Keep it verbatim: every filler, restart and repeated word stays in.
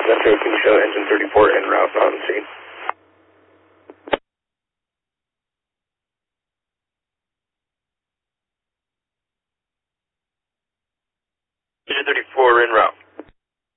Metro, can you show engine thirty-four en route on scene? Engine thirty-four en route.